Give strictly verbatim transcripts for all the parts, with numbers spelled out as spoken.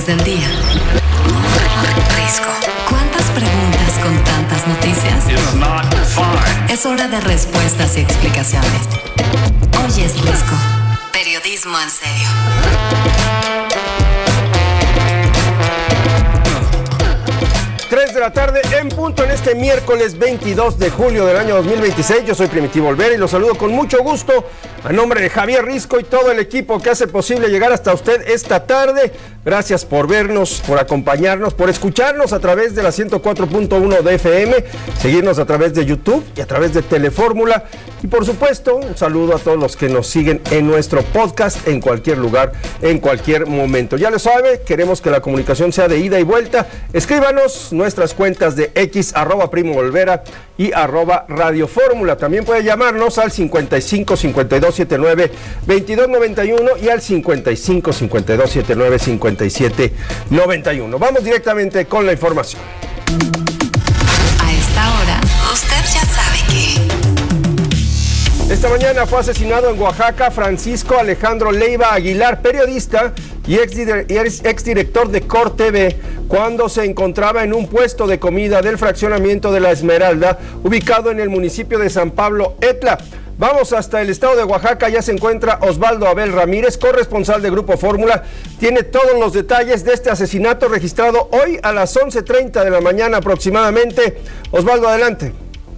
Del día. Risco. ¿Cuántas preguntas con tantas noticias? Es hora de respuestas y explicaciones. Hoy es Risco. Periodismo en serio. tres de la tarde en punto en este miércoles veintidós de julio del año dos mil veintiséis. Yo soy Primitivo Olvera y los saludo con mucho gusto a nombre de Javier Risco y todo el equipo que hace posible llegar hasta usted esta tarde. Gracias por vernos, por acompañarnos, por escucharnos a través de la ciento cuatro punto uno de F M, seguirnos a través de YouTube y a través de Telefórmula. Y por supuesto, un saludo a todos los que nos siguen en nuestro podcast en cualquier lugar, en cualquier momento. Ya lo sabe, queremos que la comunicación sea de ida y vuelta. Escríbanos nuestras cuentas de X, arroba Primo Olvera y arroba Radio Fórmula. También puede llamarnos al cincuenta y cinco, cincuenta y dos, setenta y nueve, veintidós noventa y uno y al cincuenta y cinco, cincuenta y dos, setenta y nueve, cincuenta y siete noventa y uno. Vamos directamente con la información. A esta hora, usted ya sabe que... Esta mañana fue asesinado en Oaxaca Francisco Alejandro Leiva Aguilar, periodista y exdirector de Cor T V, cuando se encontraba en un puesto de comida del fraccionamiento de La Esmeralda, ubicado en el municipio de San Pablo Etla. Vamos hasta el estado de Oaxaca, ya se encuentra Osvaldo Abel Ramírez, corresponsal de Grupo Fórmula. Tiene todos los detalles de este asesinato registrado hoy a las once treinta de la mañana aproximadamente. Osvaldo, adelante.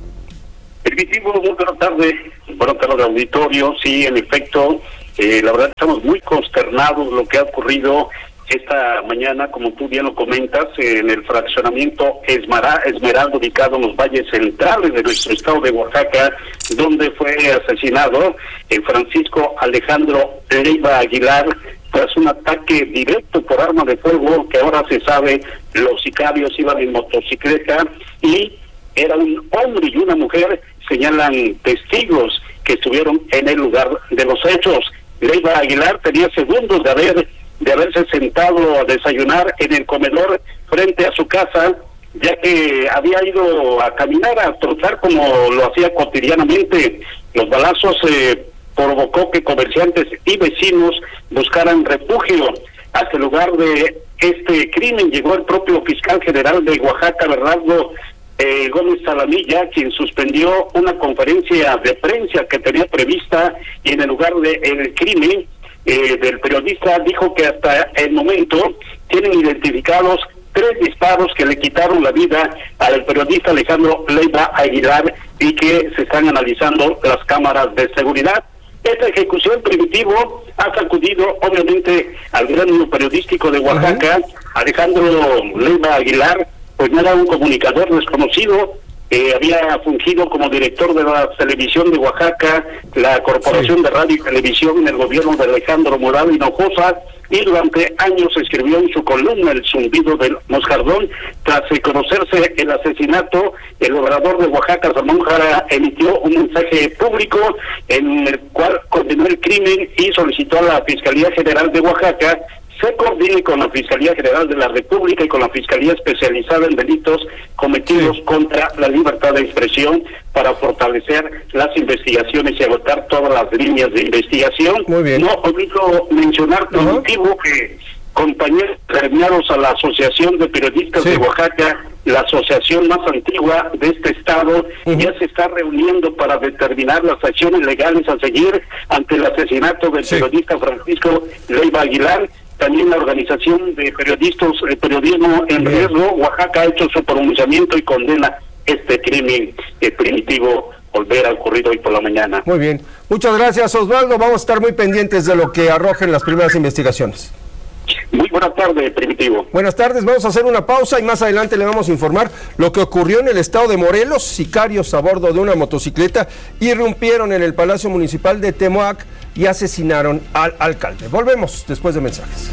Permitimos, muy buenas tardes, buenas tardes auditorio. Sí, en efecto, eh, la verdad estamos muy consternados lo que ha ocurrido esta mañana, como tú bien lo comentas, en el fraccionamiento Esmeralda, Esmeralda ubicado en los valles centrales de nuestro estado de Oaxaca, donde fue asesinado el Francisco Alejandro Leiva Aguilar tras un ataque directo por arma de fuego, que ahora se sabe los sicarios iban en motocicleta y era un hombre y una mujer, señalan testigos que estuvieron en el lugar de los hechos. Leiva Aguilar tenía segundos de haber de haberse sentado a desayunar en el comedor frente a su casa, ya que había ido a caminar, a trotar como lo hacía cotidianamente. Los balazos eh, provocó que comerciantes y vecinos buscaran refugio. Hasta el lugar de este crimen llegó el propio fiscal general de Oaxaca, Bernardo Eh, Gómez Salamilla, quien suspendió una conferencia de prensa que tenía prevista, y en el lugar del crimen eh, del periodista dijo que hasta el momento tienen identificados tres disparos que le quitaron la vida al periodista Alejandro Leiva Aguilar y que se están analizando las cámaras de seguridad. Esta ejecución, Primitivo, ha sacudido obviamente al gremio periodístico de Oaxaca. Uh-huh. Alejandro Leiva Aguilar pues no era un comunicador desconocido, eh, había fungido como director de la televisión de Oaxaca, la Corporación sí. de Radio y Televisión en el gobierno de Alejandro Morado Hinojosa, y durante años escribió en su columna El zumbido del moscardón. Tras conocerse el asesinato, el gobernador de Oaxaca, Ramón Jara, emitió un mensaje público en el cual condenó el crimen y solicitó a la Fiscalía General de Oaxaca se coordine con la Fiscalía General de la República y con la Fiscalía Especializada en Delitos Cometidos sí. contra la Libertad de Expresión para fortalecer las investigaciones y agotar todas las líneas de investigación. Muy bien. No olvido mencionar por uh-huh. motivo que compañeros premiados a la Asociación de Periodistas sí. de Oaxaca, la asociación más antigua de este estado, uh-huh. ya se está reuniendo para determinar las acciones legales a seguir ante el asesinato del sí. periodista Francisco Leiva Aguilar. También la Organización de Periodistas, eh, Periodismo en Bien. Riesgo, Oaxaca, ha hecho su pronunciamiento y condena este crimen eh, primitivo volver a ocurrir hoy por la mañana. Muy bien. Muchas gracias, Osvaldo. Vamos a estar muy pendientes de lo que arrojen las primeras investigaciones. Muy buenas tardes, Primitivo. Buenas tardes, vamos a hacer una pausa y más adelante le vamos a informar lo que ocurrió en el estado de Morelos. Sicarios a bordo de una motocicleta irrumpieron en el Palacio Municipal de Temoac y asesinaron al alcalde. Volvemos después de mensajes.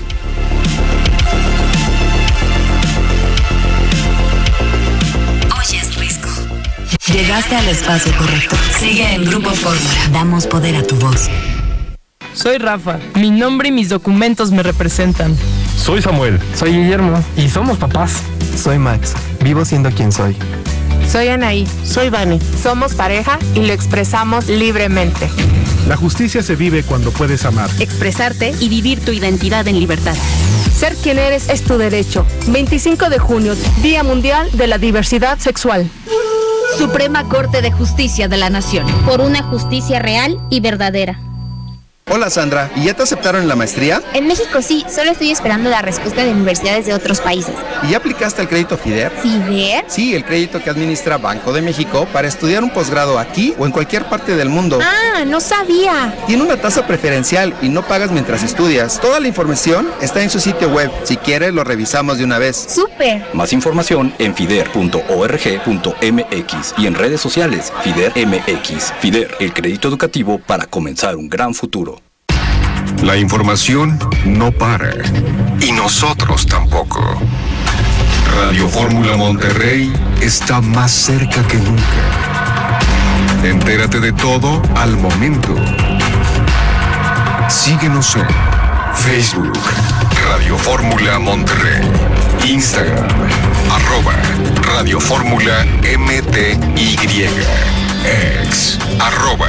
Hoy es Risco. Llegaste al espacio correcto. Sigue en Grupo Fórmula. Damos poder a tu voz. Soy Rafa. Mi nombre y mis documentos me representan. Soy Samuel. Soy Guillermo. Y somos papás. Soy Max. Vivo siendo quien soy. Soy Anaí. Soy Vani. Somos pareja y lo expresamos libremente. La justicia se vive cuando puedes amar, expresarte y vivir tu identidad en libertad. Ser quien eres es tu derecho. veinticinco de junio, Día Mundial de la Diversidad Sexual. Suprema Corte de Justicia de la Nación. Por una justicia real y verdadera. Hola Sandra, ¿y ya te aceptaron en la maestría? En México sí, solo estoy esperando la respuesta de universidades de otros países. ¿Y ya aplicaste al crédito FIDER? ¿FIDER? Sí, el crédito que administra Banco de México para estudiar un posgrado aquí o en cualquier parte del mundo. Ah, no sabía. Tiene una tasa preferencial y no pagas mientras estudias. Toda la información está en su sitio web. Si quieres, lo revisamos de una vez. ¡Súper! Más información en fider punto org punto mx y en redes sociales FIDER M X. FIDER, el crédito educativo para comenzar un gran futuro. La información no para. Y nosotros tampoco. Radio Fórmula Monterrey está más cerca que nunca. Entérate de todo al momento. Síguenos en Facebook, Radio Fórmula Monterrey. Instagram, arroba Radio Fórmula M T Y. Ex, arroba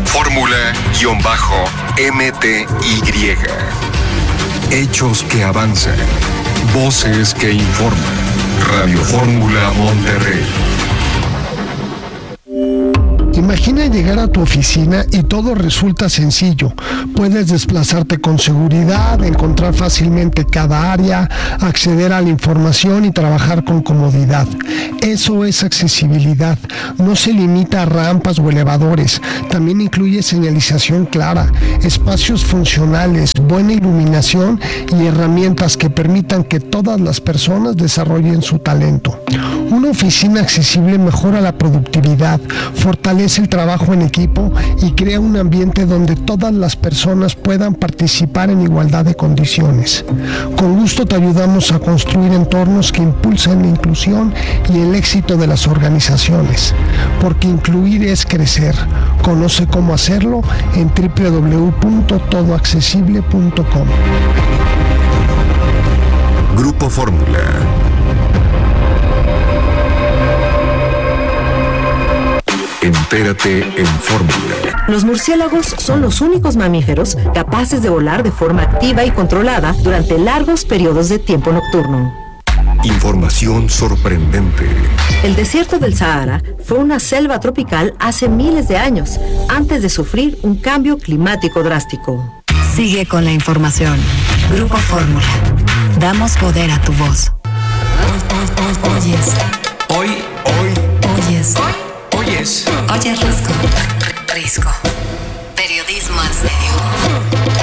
Fórmula-M T Y. Hechos que avanzan, voces que informan. Radio Fórmula Monterrey. Imagina llegar a tu oficina y todo resulta sencillo. Puedes desplazarte con seguridad, encontrar fácilmente cada área, acceder a la información y trabajar con comodidad. Eso es accesibilidad. No se limita a rampas o elevadores. También incluye señalización clara, espacios funcionales, buena iluminación y herramientas que permitan que todas las personas desarrollen su talento. Una oficina accesible mejora la productividad, fortalece el trabajo en equipo y crea un ambiente donde todas las personas puedan participar en igualdad de condiciones. Con gusto te ayudamos a construir entornos que impulsen la inclusión y el éxito de las organizaciones, porque incluir es crecer. Conoce cómo hacerlo en doble u doble u doble u punto todo accesible punto com. Grupo Fórmula. Entérate en Fórmula. Los murciélagos son los únicos mamíferos capaces de volar de forma activa y controlada durante largos periodos de tiempo nocturno. Información sorprendente. El desierto del Sahara fue una selva tropical hace miles de años, antes de sufrir un cambio climático drástico. Sigue con la información. Grupo Fórmula. Damos poder a tu voz. Oyes. Hoy, hoy. Oyes. Hoy. Oyes. Oyes Risco. Risco. Periodismo en serio.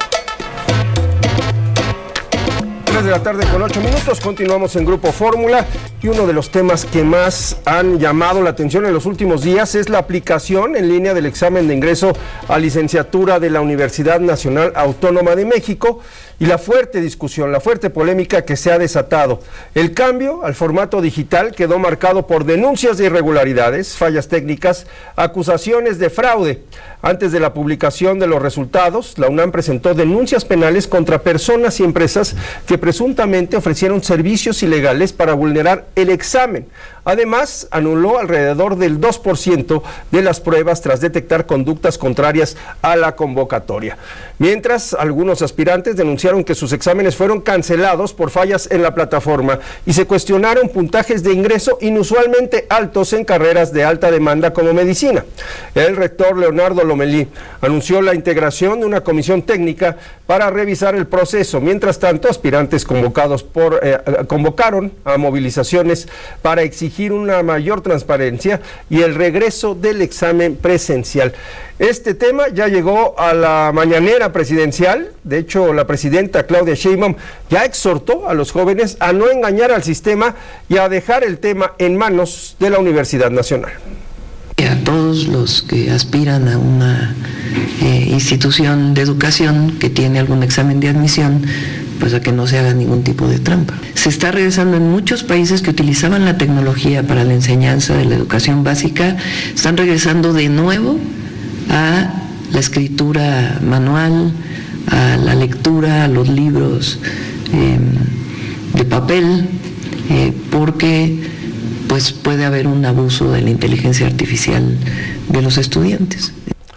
tres de la tarde con ocho minutos, continuamos en Grupo Fórmula y uno de los temas que más han llamado la atención en los últimos días es la aplicación en línea del examen de ingreso a licenciatura de la Universidad Nacional Autónoma de México y la fuerte discusión, la fuerte polémica que se ha desatado. El cambio al formato digital quedó marcado por denuncias de irregularidades, fallas técnicas, acusaciones de fraude. Antes de la publicación de los resultados, la UNAM presentó denuncias penales contra personas y empresas que presuntamente ofrecieron servicios ilegales para vulnerar el examen. Además, anuló alrededor del dos por ciento de las pruebas tras detectar conductas contrarias a la convocatoria. Mientras, algunos aspirantes denunciaron que sus exámenes fueron cancelados por fallas en la plataforma y se cuestionaron puntajes de ingreso inusualmente altos en carreras de alta demanda como medicina. El rector Leonardo Lomelí anunció la integración de una comisión técnica para revisar el proceso. Mientras tanto, aspirantes convocados por, eh, convocaron a movilizaciones para exigir una mayor transparencia y el regreso del examen presencial. Este tema ya llegó a la mañanera presidencial. De hecho, la presidenta Claudia Sheinbaum ya exhortó a los jóvenes a no engañar al sistema y a dejar el tema en manos de la Universidad Nacional. A todos los que aspiran a una eh, institución de educación que tiene algún examen de admisión, pues a que no se haga ningún tipo de trampa. Se está regresando en muchos países que utilizaban la tecnología para la enseñanza de la educación básica, están regresando de nuevo a la escritura manual, a la lectura, a los libros eh, de papel, eh, porque pues puede haber un abuso de la inteligencia artificial de los estudiantes.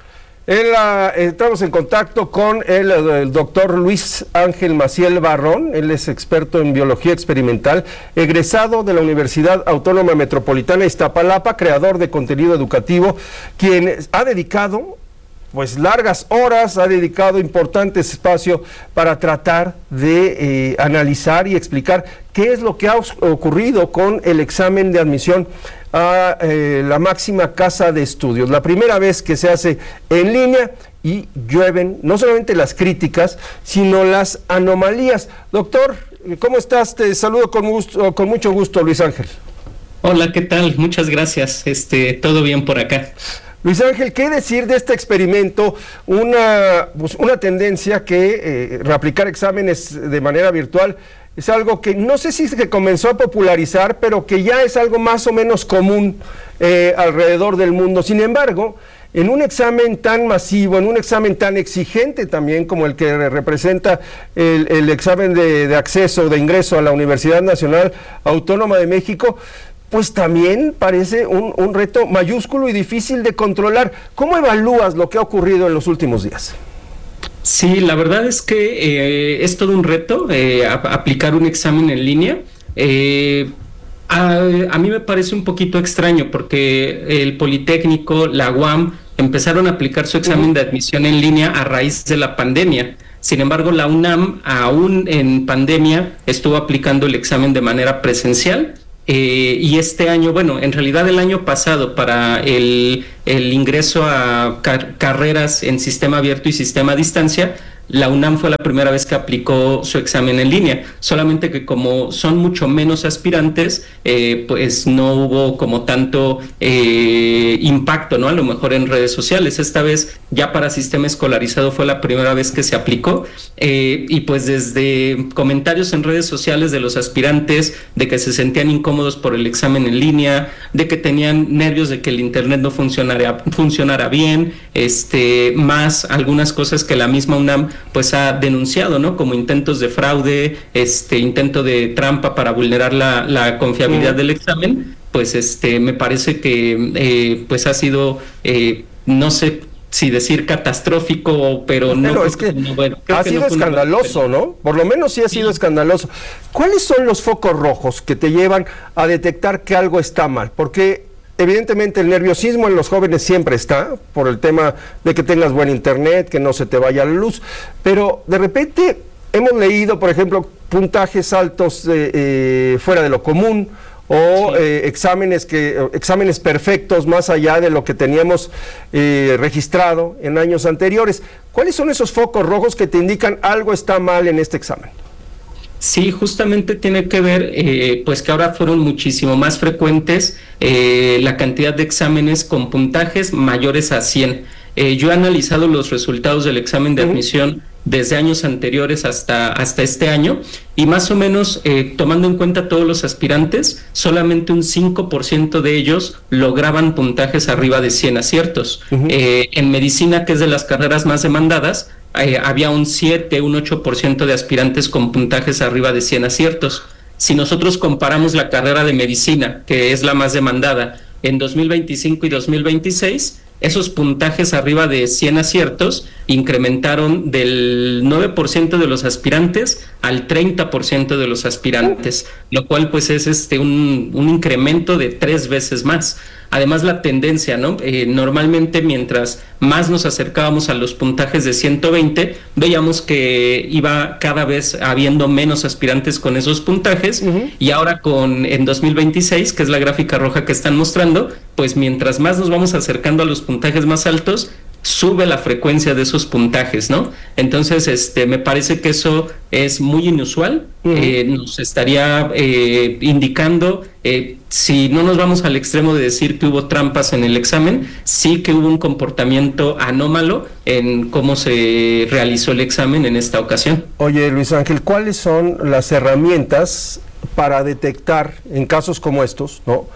En la, estamos en contacto con el, el doctor Luis Ángel Maciel Barrón. Él es experto en biología experimental, egresado de la Universidad Autónoma Metropolitana de Iztapalapa, creador de contenido educativo, quien ha dedicado pues largas horas, ha dedicado importantes espacios para tratar de eh, analizar y explicar qué es lo que ha ocurrido con el examen de admisión a eh, la máxima casa de estudios. La primera vez que se hace en línea y llueven no solamente las críticas, sino las anomalías. Doctor, ¿cómo estás? Te saludo con, gusto, con mucho gusto, Luis Ángel. Hola, ¿qué tal? Muchas gracias. Este, todo bien por acá. Luis Ángel, ¿qué decir de este experimento? Una, pues una tendencia que eh, reaplicar exámenes de manera virtual es algo que no sé si se comenzó a popularizar, pero que ya es algo más o menos común eh, alrededor del mundo. Sin embargo, en un examen tan masivo, en un examen tan exigente también como el que representa el, el examen de, de acceso, de ingreso a la Universidad Nacional Autónoma de México, pues también parece un, un reto mayúsculo y difícil de controlar. ¿Cómo evalúas lo que ha ocurrido en los últimos días? Sí, la verdad es que eh, es todo un reto eh, a, aplicar un examen en línea. Eh, a, a mí me parece un poquito extraño porque el Politécnico, la U A M, empezaron a aplicar su examen de admisión en línea a raíz de la pandemia. Sin embargo, la UNAM, aún en pandemia, estuvo aplicando el examen de manera presencial. Eh, y este año, bueno, en realidad el año pasado para el, el ingreso a car- carreras en sistema abierto y sistema a distancia, la UNAM fue la primera vez que aplicó su examen en línea, solamente que como son mucho menos aspirantes, eh, pues no hubo como tanto eh, impacto, ¿no? A lo mejor en redes sociales. Esta vez ya para sistema escolarizado fue la primera vez que se aplicó eh, y pues desde comentarios en redes sociales de los aspirantes de que se sentían incómodos por el examen en línea, de que tenían nervios de que el internet no funcionara, funcionara bien, este, más algunas cosas que la misma UNAM pues ha denunciado, ¿no? Como intentos de fraude, este intento de trampa para vulnerar la, la confiabilidad mm. del examen, pues este me parece que eh, pues ha sido, eh, no sé si decir catastrófico, pero no. Pero es que no, bueno, ha que sido no escandaloso, ¿no? Por lo menos sí ha sido sí. escandaloso. ¿Cuáles son los focos rojos que te llevan a detectar que algo está mal? Porque evidentemente el nerviosismo en los jóvenes siempre está, por el tema de que tengas buen internet, que no se te vaya la luz, pero de repente hemos leído, por ejemplo, puntajes altos eh, eh, fuera de lo común, o sí. eh, exámenes que exámenes perfectos más allá de lo que teníamos eh, registrado en años anteriores. ¿Cuáles son esos focos rojos que te indican algo está mal en este examen? Sí, justamente tiene que ver, eh, pues que ahora fueron muchísimo más frecuentes eh, la cantidad de exámenes con puntajes mayores a cien. Eh, yo he analizado los resultados del examen de admisión desde años anteriores hasta, hasta este año y más o menos eh, tomando en cuenta todos los aspirantes, solamente un cinco por ciento de ellos lograban puntajes arriba de cien aciertos. Uh-huh. Eh, en medicina, que es de las carreras más demandadas, Eh, había un siete, un ocho por ciento de aspirantes con puntajes arriba de cien aciertos. Si nosotros comparamos la carrera de medicina, que es la más demandada, en dos mil veinticinco y dos mil veintiséis, esos puntajes arriba de cien aciertos incrementaron del nueve por ciento de los aspirantes al treinta por ciento de los aspirantes, lo cual pues es este un, un incremento de tres veces más. Además la tendencia, ¿no? Eh, normalmente mientras más nos acercábamos a los puntajes de ciento veinte, veíamos que iba cada vez habiendo menos aspirantes con esos puntajes, uh-huh. y ahora con en dos mil veintiséis, que es la gráfica roja que están mostrando, pues mientras más nos vamos acercando a los puntajes más altos, sube la frecuencia de esos puntajes, ¿no? Entonces, este, me parece que eso es muy inusual, uh-huh. eh, nos estaría eh, indicando, eh, si no nos vamos al extremo de decir que hubo trampas en el examen, sí que hubo un comportamiento anómalo en cómo se realizó el examen en esta ocasión. Oye, Luis Ángel, ¿cuáles son las herramientas para detectar en casos como estos, ¿no?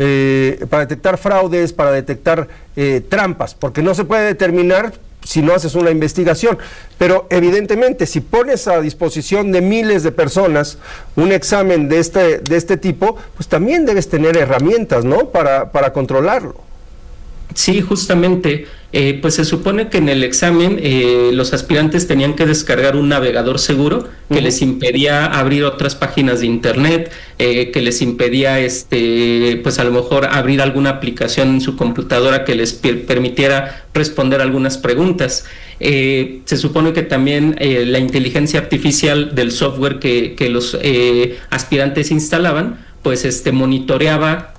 Eh, para detectar fraudes, para detectar eh, trampas, porque no se puede determinar si no haces una investigación, pero evidentemente si pones a disposición de miles de personas un examen de este, de este tipo, pues también debes tener herramientas, ¿no? Para, para controlarlo. Sí, justamente, eh, pues se supone que en el examen eh, los aspirantes tenían que descargar un navegador seguro que uh-huh. les impedía abrir otras páginas de internet, eh, que les impedía, este, pues a lo mejor abrir alguna aplicación en su computadora que les per- permitiera responder algunas preguntas. Eh, se supone que también eh, la inteligencia artificial del software que, que los eh, aspirantes instalaban, pues este monitoreaba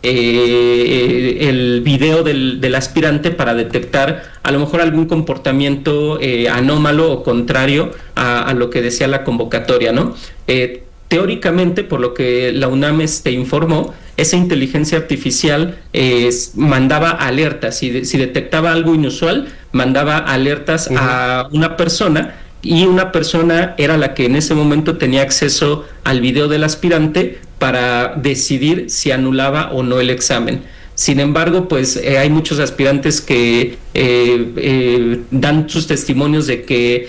eh, el video del, del aspirante para detectar a lo mejor algún comportamiento eh, anómalo o contrario a, a lo que decía la convocatoria, ¿no? Eh, teóricamente, por lo que la UNAM este, informó, esa inteligencia artificial eh, mandaba alertas, si, de, si detectaba algo inusual, mandaba alertas uh-huh. a una persona, y una persona era la que en ese momento tenía acceso al video del aspirante para decidir si anulaba o no el examen. Sin embargo, pues eh, hay muchos aspirantes que eh, eh, dan sus testimonios de que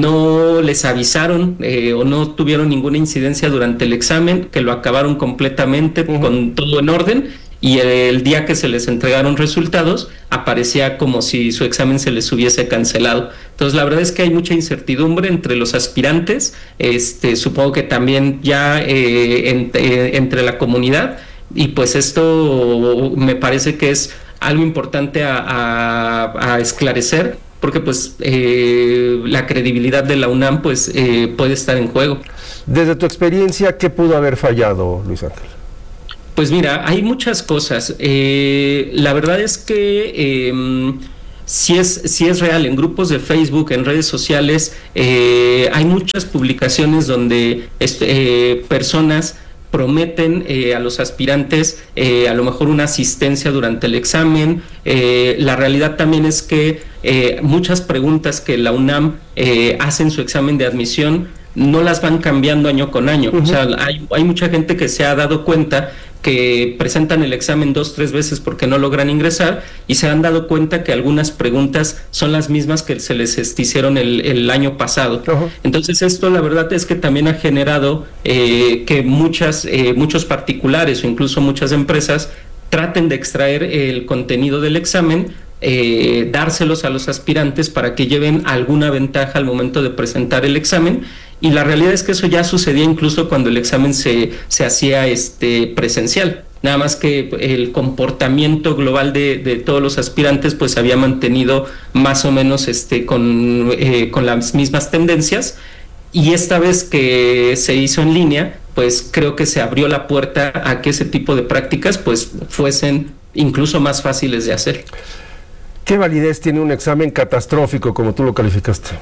no les avisaron eh, o no tuvieron ninguna incidencia durante el examen, que lo acabaron completamente uh-huh. con todo en orden, y el día que se les entregaron resultados aparecía como si su examen se les hubiese cancelado. Entonces la verdad es que hay mucha incertidumbre entre los aspirantes, este, supongo que también ya eh, en, eh, entre la comunidad, y pues esto me parece que es algo importante a, a, a esclarecer, porque pues eh, la credibilidad de la UNAM pues eh, puede estar en juego. Desde tu experiencia, ¿qué pudo haber fallado, Luis Ángel? Pues mira, hay muchas cosas. Eh, la verdad es que eh, sí es, sí es real. En grupos de Facebook, en redes sociales, eh, hay muchas publicaciones donde este, eh, personas prometen eh, a los aspirantes eh, a lo mejor una asistencia durante el examen. Eh, la realidad también es que eh, muchas preguntas que la UNAM eh, hace en su examen de admisión no las van cambiando año con año. Uh-huh. O sea, hay, hay mucha gente que se ha dado cuenta que presentan el examen dos, tres veces porque no logran ingresar, y se han dado cuenta que algunas preguntas son las mismas que se les hicieron el, el año pasado. Uh-huh. Entonces esto la verdad es que también ha generado eh, que muchas, eh, muchos particulares o incluso muchas empresas traten de extraer el contenido del examen, eh, dárselos a los aspirantes para que lleven alguna ventaja al momento de presentar el examen. Y la realidad es que eso ya sucedía incluso cuando el examen se, se hacía este, presencial. Nada más que el comportamiento global de, de todos los aspirantes pues se había mantenido más o menos este, con, eh, con las mismas tendencias. Y esta vez que se hizo en línea, pues creo que se abrió la puerta a que ese tipo de prácticas pues fuesen incluso más fáciles de hacer. ¿Qué validez tiene un examen catastrófico, como tú lo calificaste?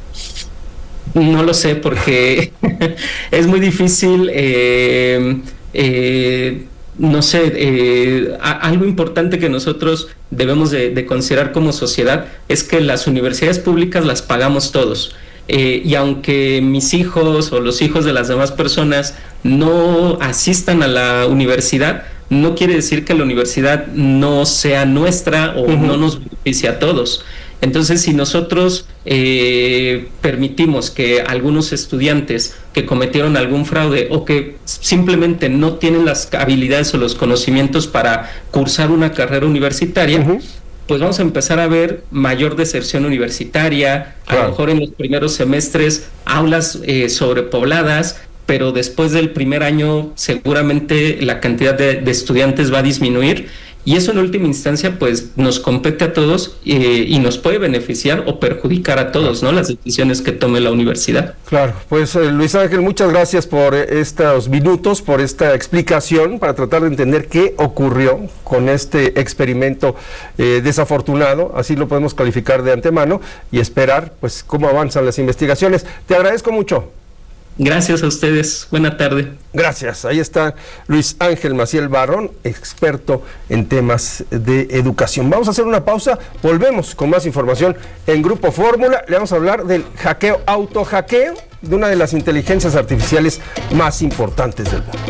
No lo sé, porque es muy difícil, eh, eh, no sé, eh, a, algo importante que nosotros debemos de, de considerar como sociedad es que las universidades públicas las pagamos todos. Eh, y aunque mis hijos o los hijos de las demás personas no asistan a la universidad, no quiere decir que la universidad no sea nuestra o uh-huh. no nos beneficie a todos. Entonces, si nosotros eh, permitimos que algunos estudiantes que cometieron algún fraude o que simplemente no tienen las habilidades o los conocimientos para cursar una carrera universitaria, uh-huh. pues vamos a empezar a ver mayor deserción universitaria, claro. A lo mejor en los primeros semestres aulas eh, sobrepobladas, pero después del primer año seguramente la cantidad de, de estudiantes va a disminuir. Y eso en última instancia pues nos compete a todos eh, y nos puede beneficiar o perjudicar a todos, ¿no? Las decisiones que tome la universidad. Claro, pues eh, Luis Ángel, muchas gracias por eh, estos minutos, por esta explicación para tratar de entender qué ocurrió con este experimento eh, desafortunado, así lo podemos calificar de antemano, y esperar pues cómo avanzan las investigaciones. Te agradezco mucho. Gracias a ustedes. Buena tarde. Gracias. Ahí está Luis Ángel Maciel Barrón, experto en temas de educación. Vamos a hacer una pausa. Volvemos con más información en Grupo Fórmula. Le vamos a hablar del hackeo, autohackeo, de una de las inteligencias artificiales más importantes del mundo.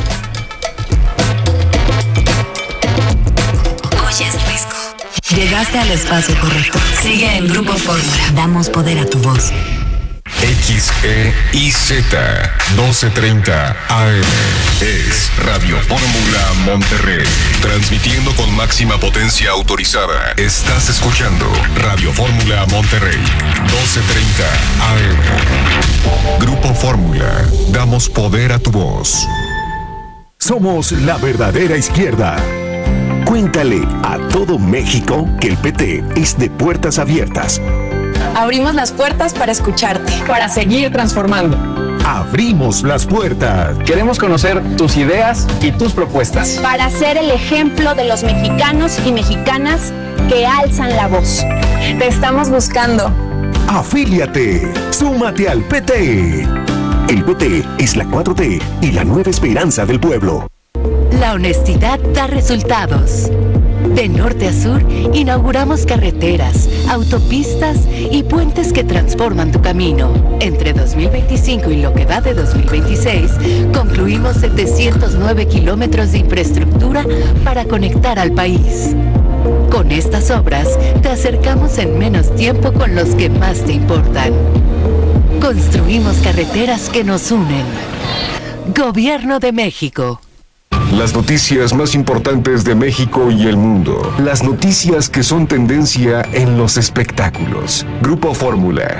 Oye, es Risco. Llegaste al espacio correcto. Sigue en Grupo Fórmula. Damos poder a tu voz. X E I Z doce treinta A M es Radio Fórmula Monterrey. Transmitiendo con máxima potencia autorizada. Estás escuchando Radio Fórmula Monterrey. doce treinta A M. Grupo Fórmula. Damos poder a tu voz. Somos la verdadera izquierda. Cuéntale a todo México que el P T es de puertas abiertas. Abrimos las puertas para escucharte, para seguir transformando. Abrimos las puertas. Queremos conocer tus ideas y tus propuestas. Para ser el ejemplo de los mexicanos y mexicanas que alzan la voz. Te estamos buscando. Afíliate. Súmate al P T. El P T es la cuatro T y la nueva esperanza del pueblo. La honestidad da resultados. De norte a sur, inauguramos carreteras, autopistas y puentes que transforman tu camino. Entre dos mil veinticinco y lo que va de dos mil veintiséis, concluimos setecientos nueve kilómetros de infraestructura para conectar al país. Con estas obras, te acercamos en menos tiempo con los que más te importan. Construimos carreteras que nos unen. Gobierno de México. Las noticias más importantes de México y el mundo. Las noticias que son tendencia en los espectáculos. Grupo Fórmula.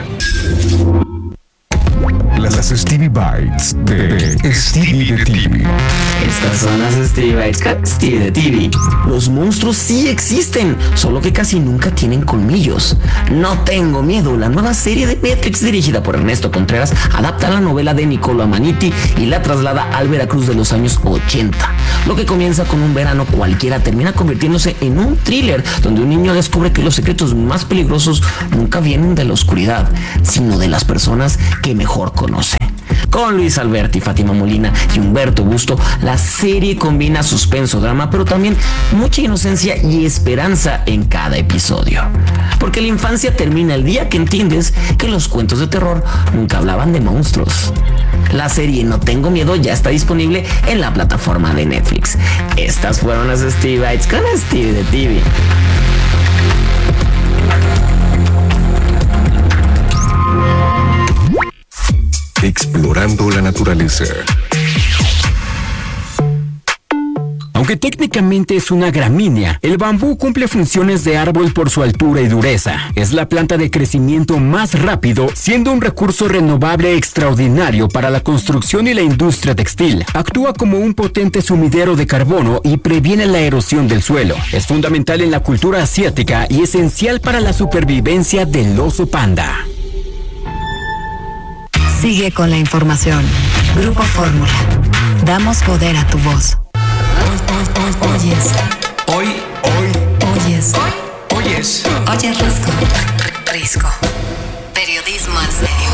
Las Stevie Bites de Stevie de T V. Estas son las Stevie Bites con Stevie de T V. Los monstruos sí existen, solo que casi nunca tienen colmillos. No tengo miedo. La nueva serie de Netflix dirigida por Ernesto Contreras adapta la novela de Niccolo Amaniti y la traslada al Veracruz de los años ochenta. Lo que comienza con un verano cualquiera termina convirtiéndose en un thriller donde un niño descubre que los secretos más peligrosos nunca vienen de la oscuridad, sino de las personas que mejor conoce. Con Luis Alberti, Fátima Molina y Humberto Busto, la serie combina suspenso, drama, pero también mucha inocencia y esperanza en cada episodio. Porque la infancia termina el día que entiendes que los cuentos de terror nunca hablaban de monstruos. La serie No Tengo Miedo ya está disponible en la plataforma de Netflix. Estas fueron las Stevie Bites con Stevie de T V. Explorando la naturaleza. Aunque técnicamente es una gramínea, el bambú cumple funciones de árbol por su altura y dureza. Es la planta de crecimiento más rápido, siendo un recurso renovable extraordinario para la construcción y la industria textil. Actúa como un potente sumidero de carbono y previene la erosión del suelo. Es fundamental en la cultura asiática y esencial para la supervivencia del oso panda. Sigue con la información. Grupo Fórmula. Damos poder a tu voz. Oyes. Hoy, hoy, Oyes. hoy, oyes. Oyes Risco. Risco. Periodismo en serio.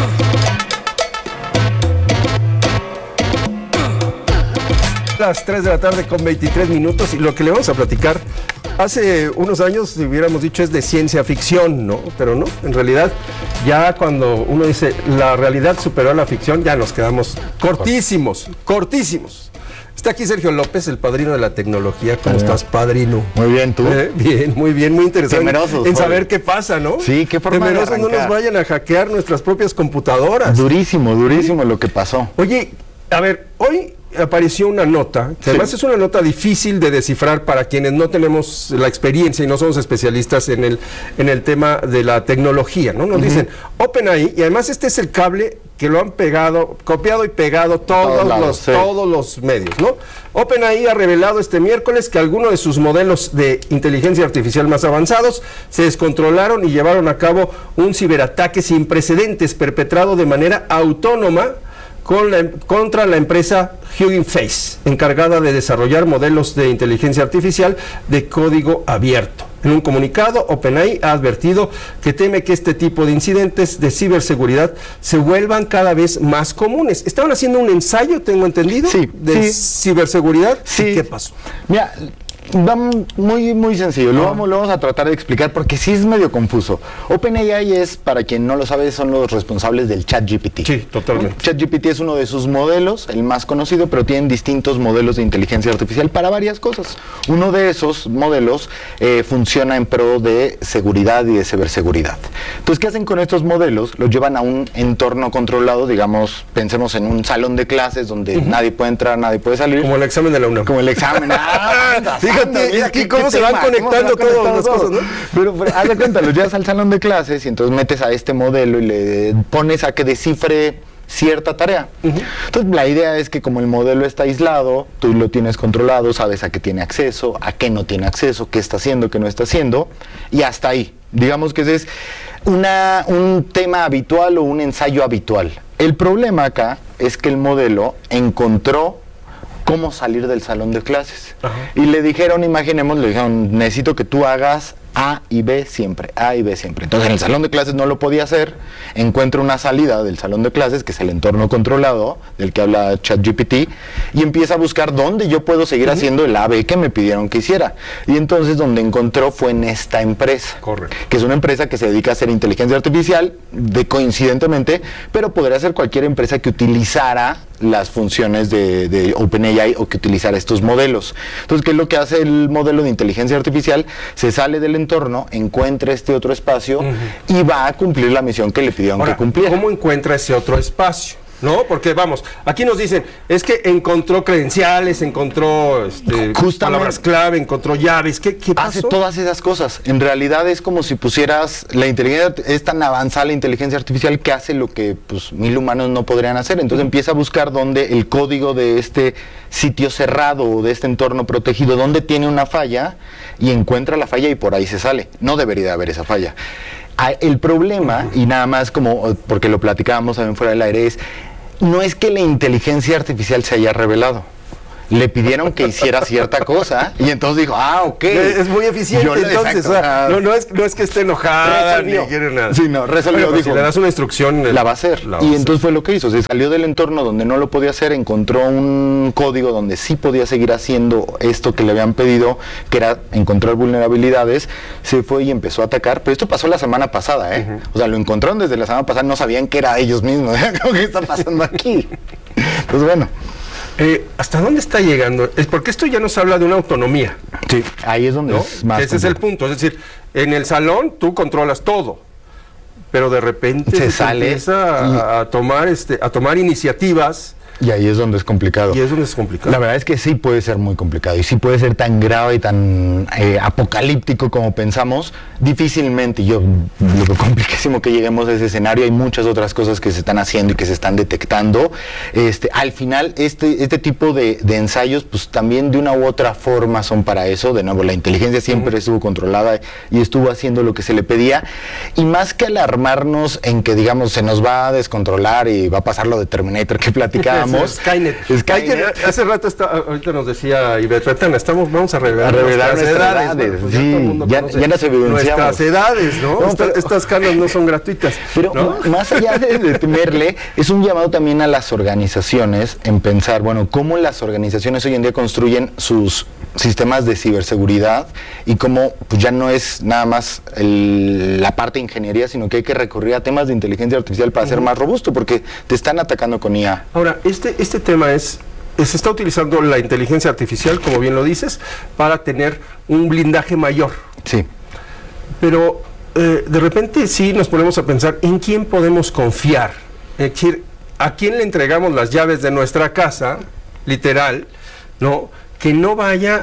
Las tres de la tarde con veintitrés minutos y lo que le vamos a platicar, hace unos años si hubiéramos dicho es de ciencia ficción, ¿no? Pero no, en realidad ya cuando uno dice la realidad superó a la ficción, ya nos quedamos cortísimos, cortísimos. Está aquí Sergio López, el padrino de la tecnología. ¿Cómo estás, padrino? Muy bien, ¿tú? Eh, bien, muy bien, muy interesante. Temerosos. En saber qué pasa, ¿no? Sí, qué forma Temerosos de arrancar. no nos vayan a hackear nuestras propias computadoras. Durísimo, durísimo lo que pasó. Oye, a ver, hoy apareció una nota, que además sí. es una nota difícil de descifrar para quienes no tenemos la experiencia y no somos especialistas en el, en el tema de la tecnología, ¿no? Nos uh-huh. dicen OpenAI, y además este es el cable que lo han pegado, copiado y pegado todos, todos, lados, los, sí. todos los medios, ¿no? OpenAI ha revelado este miércoles que algunos de sus modelos de inteligencia artificial más avanzados se descontrolaron y llevaron a cabo un ciberataque sin precedentes perpetrado de manera autónoma Con la, contra la empresa Hugging Face, encargada de desarrollar modelos de inteligencia artificial de código abierto. En un comunicado, OpenAI ha advertido que teme que este tipo de incidentes de ciberseguridad se vuelvan cada vez más comunes. Estaban haciendo un ensayo, tengo entendido, sí, de sí. ciberseguridad. Sí. ¿Y qué pasó? Mira, Muy, muy sencillo, lo vamos, lo vamos a tratar de explicar porque sí es medio confuso. OpenAI es, para quien no lo sabe, son los responsables del ChatGPT. Sí, totalmente. ChatGPT es uno de sus modelos, el más conocido, pero tienen distintos modelos de inteligencia artificial para varias cosas. Uno de esos modelos eh, funciona en pro de seguridad y de ciberseguridad. Entonces, ¿qué hacen con estos modelos? Los llevan a un entorno controlado, digamos, pensemos en un salón de clases donde uh-huh. nadie puede entrar, nadie puede salir. Como el examen de la UNAM. Como el examen. Ah, Fíjate, aquí cómo se van conectando todas las cosas, ¿no? Pero, pero haz de cuenta, los llevas al salón de clases y entonces metes a este modelo y le pones a que descifre cierta tarea. Uh-huh. Entonces la idea es que como el modelo está aislado, tú lo tienes controlado, sabes a qué tiene acceso, a qué no tiene acceso, qué está haciendo, qué no está haciendo, y hasta ahí. Digamos que ese es una, un tema habitual o un ensayo habitual. El problema acá es que el modelo encontró cómo salir del salón de clases. Ajá. Y le dijeron, imaginemos, le dijeron, necesito que tú hagas A y B siempre, A y B siempre. Entonces en el salón de clases no lo podía hacer, encuentra una salida del salón de clases, que es el entorno controlado, del que habla ChatGPT, y empieza a buscar dónde yo puedo seguir uh-huh. haciendo el A B que me pidieron que hiciera. Y entonces donde encontró fue en esta empresa. Correcto. Que es una empresa que se dedica a hacer inteligencia artificial, de coincidentemente, pero podría ser cualquier empresa que utilizara las funciones de, de OpenAI o que utilizara estos modelos. Entonces, ¿qué es lo que hace el modelo de inteligencia artificial? Se sale del entorno, encuentra este otro espacio uh-huh. y va a cumplir la misión que le pidieron Ahora, que cumpliera. ¿Cómo encuentra ese otro espacio? ¿No? Porque vamos, aquí nos dicen, es que encontró credenciales, encontró este, palabras clave, encontró llaves, ¿qué, qué pasó? Hace todas esas cosas. En realidad es como si pusieras, la inteligencia, es tan avanzada la inteligencia artificial que hace lo que pues mil humanos no podrían hacer. Entonces uh-huh. empieza a buscar dónde el código de este sitio cerrado o de este entorno protegido, dónde tiene una falla, y encuentra la falla y por ahí se sale. No debería haber esa falla. El problema, y nada más como, porque lo platicábamos también fuera del aire, es, no es que la inteligencia artificial se haya revelado. Le pidieron que hiciera cierta cosa y entonces dijo, ah, ok. Es muy eficiente. Yo, entonces, o sea, no, no, es, no es que esté enojada resolvió. ni quiere nada. Sí, no, resolvió. Bueno, dijo, si le das una instrucción, la va a hacer. Va y a entonces hacer. fue lo que hizo. Se salió del entorno donde no lo podía hacer, encontró un código donde sí podía seguir haciendo esto que le habían pedido, que era encontrar vulnerabilidades. Se fue y empezó a atacar. Pero esto pasó la semana pasada, ¿eh? Uh-huh. O sea, lo encontraron desde la semana pasada, no sabían que era ellos mismos. ¿Qué está pasando aquí? Pues bueno. Eh, ¿Hasta dónde está llegando? Es porque esto ya nos habla de una autonomía. Sí, ahí es donde ¿no? es más. Ese complejo. Es el punto. Es decir, en el salón tú controlas todo, pero de repente se, se sale empieza y... a, a tomar este, a tomar iniciativas. Y ahí es donde es complicado. Y es donde es complicado. La verdad es que sí puede ser muy complicado y sí puede ser tan grave y tan eh, apocalíptico como pensamos. Difícilmente, yo lo complicísimo que lleguemos a ese escenario. Hay muchas otras cosas que se están haciendo y que se están detectando. Este, al final, este, este tipo de, de ensayos, pues también de una u otra forma son para eso. De nuevo, la inteligencia siempre uh-huh. estuvo controlada y estuvo haciendo lo que se le pedía. Y más que alarmarnos en que, digamos, se nos va a descontrolar y va a pasar lo de Terminator que platicábamos. Skynet. Skynet. Hace rato está, ahorita nos decía Ivette Retana, estamos, vamos a revelar, a revelar nuestras, nuestras edades. edades. Pues sí, ya, ya, ya nos evidenciamos. Nuestras edades, ¿no? no pero, Esta, estas canas no son gratuitas. Pero ¿no? más allá de, de temerle, es un llamado también a las organizaciones en pensar, bueno, cómo las organizaciones hoy en día construyen sus sistemas de ciberseguridad y cómo pues ya no es nada más el, la parte de ingeniería, sino que hay que recurrir a temas de inteligencia artificial para uh-huh. ser más robusto, porque te están atacando con I A. Ahora, este, este tema es, se está utilizando la inteligencia artificial, como bien lo dices, para tener un blindaje mayor. Sí. Pero eh, de repente sí nos ponemos a pensar en quién podemos confiar. Es decir, a quién le entregamos las llaves de nuestra casa, literal, ¿no? Que no vaya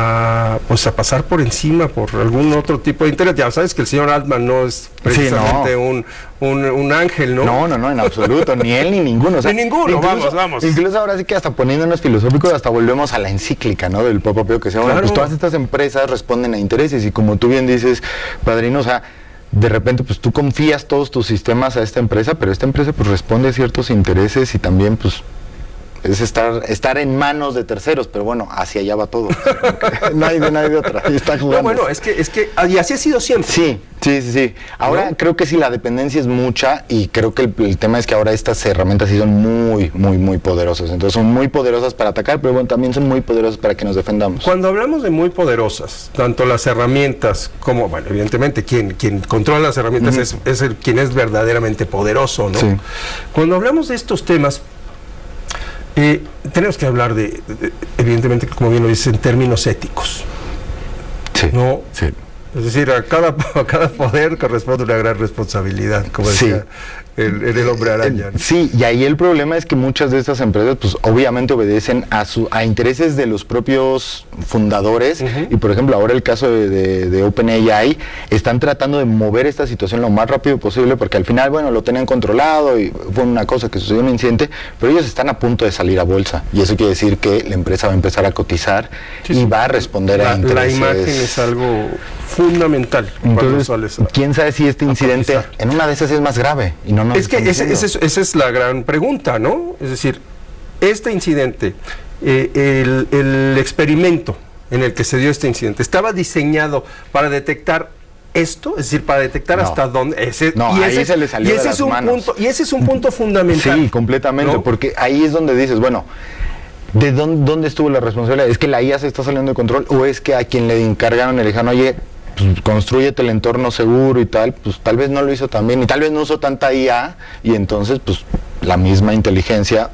a, a, pues a pasar por encima por algún otro tipo de interés. Ya sabes que el señor Altman no es precisamente sí, no. Un, un, un ángel, ¿no? No, no, no, en absoluto, ni él ni ninguno. O sea, ni ninguno, incluso, vamos, vamos. Incluso ahora sí que hasta poniéndonos filosóficos, hasta volvemos a la encíclica, ¿no? Del Papa Pío, que sea, bueno, claro. Pues todas estas empresas responden a intereses y como tú bien dices, padrino, o sea, de repente pues tú confías todos tus sistemas a esta empresa, pero esta empresa pues responde a ciertos intereses y también pues Es estar, estar en manos de terceros, pero bueno, hacia allá va todo. No hay de nadie de otra. Y está jugando. No, bueno, es que, es que, y así ha sido siempre. Sí, sí, sí, sí. Ahora ¿no? Creo que sí, la dependencia es mucha y creo que el, el tema es que ahora estas herramientas sí son muy, muy, muy poderosas. Entonces son muy poderosas para atacar, pero bueno, también son muy poderosas para que nos defendamos. Cuando hablamos de muy poderosas, tanto las herramientas como, bueno, evidentemente quien, quien controla las herramientas uh-huh. es, es el quien es verdaderamente poderoso, ¿no? Sí. Cuando hablamos de estos temas, Eh, tenemos que hablar de, de, evidentemente, como bien lo dices, en términos éticos. Sí, ¿no? Sí. Es decir, a cada, a cada poder corresponde una gran responsabilidad, como decía sí. el, el, el hombre araña. ¿no? Sí, y ahí el problema es que muchas de estas empresas, pues obviamente obedecen a su a intereses de los propios fundadores, uh-huh. y por ejemplo, ahora el caso de, de, de OpenAI, están tratando de mover esta situación lo más rápido posible, porque al final, bueno, lo tenían controlado y fue una cosa que sucedió, un incidente, pero ellos están a punto de salir a bolsa, y eso quiere decir que la empresa va a empezar a cotizar sí, y sí. va a responder la, a intereses. La imagen es algo fundamental. Entonces, quién sabe si este incidente cotizar. En una de esas es más grave y no nos es que ese, ese, esa es la gran pregunta, ¿no? Es decir, este incidente, eh, el, el experimento en el que se dio este incidente, ¿estaba diseñado para detectar esto? Es decir, para detectar no. hasta dónde... Ese, no, y ahí ese, se le salió y ese de es las un manos. Punto, y ese es un punto fundamental. Sí, completamente, ¿no? Porque ahí es donde dices, bueno... ¿De dónde, dónde estuvo la responsabilidad? ¿Es que la I A se está saliendo de control o es que a quien le encargaron le dijeron, oye, pues, construyete el entorno seguro y tal, pues tal vez no lo hizo tan bien y tal vez no usó tanta I A y entonces pues la misma inteligencia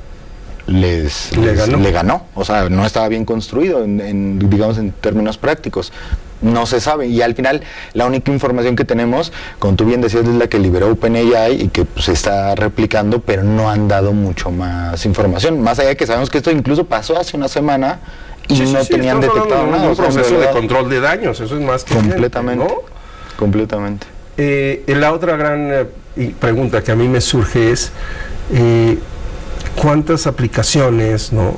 les, le, les ganó. le ganó, o sea, no estaba bien construido en, en, digamos en términos prácticos. No se sabe, y al final la única información que tenemos, como tú bien decías, es la que liberó OpenAI y que pues, se está replicando, pero no han dado mucho más información, más allá de que sabemos que esto incluso pasó hace una semana y sí, no sí, sí, tenían detectado nada. Un proceso de control de daños, eso es más que completamente, evidente, ¿no? completamente. Eh, la otra gran eh, pregunta que a mí me surge es eh, ¿cuántas aplicaciones, no?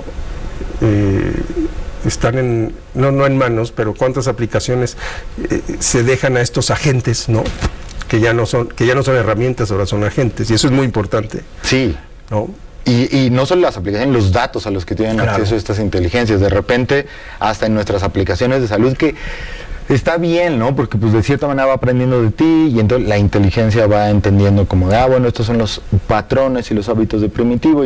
Eh, están en, no, no en manos, pero cuántas aplicaciones eh, se dejan a estos agentes, ¿no? Que ya no son, que ya no son herramientas, ahora son agentes, y eso es muy importante. Sí. ¿No? Y, y no solo las aplicaciones, los datos a los que tienen claro. acceso a estas inteligencias, de repente hasta en nuestras aplicaciones de salud, que está bien, ¿no? Porque pues de cierta manera va aprendiendo de ti y entonces la inteligencia va entendiendo como de, ah, bueno, estos son los patrones y los hábitos de Primitivo.